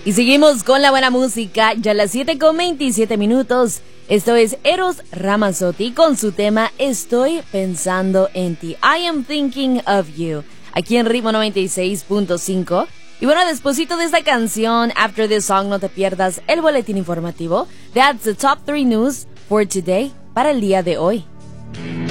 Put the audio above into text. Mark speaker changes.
Speaker 1: Y seguimos con la buena música, ya a las 7:27. Esto es Eros Ramazzotti con su tema Estoy pensando en ti. I am thinking of you. Aquí en Ritmo 96.5. Y bueno, despuesito de esta canción, after the song, no te pierdas el boletín informativo. That's the top 3 news for today, para el día de hoy.